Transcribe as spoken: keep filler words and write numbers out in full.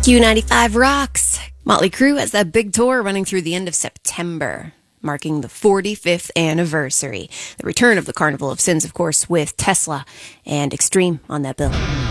Q ninety-five rocks. Motley Crue has that big tour running through the end of September, marking the forty-fifth anniversary. The return of the Carnival of Sins, of course, with Tesla and Extreme on that bill.